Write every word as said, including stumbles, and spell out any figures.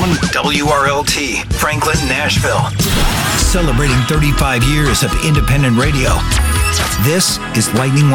W R L T, Franklin, Nashville. Celebrating thirty-five years of independent radio. This is Lightning